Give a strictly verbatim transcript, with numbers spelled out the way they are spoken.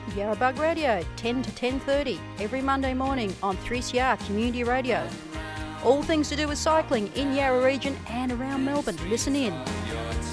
Yarrabug Radio, ten to ten thirty, every Monday morning on three C R Community Radio. All things to do with cycling in Yarra region and around Melbourne. Listen in.